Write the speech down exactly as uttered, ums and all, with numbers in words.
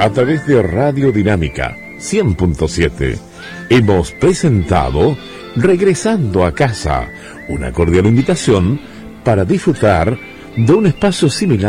a través de Radio Dinámica cien punto siete, hemos presentado Regresando a Casa, una cordial invitación para disfrutar de un espacio similar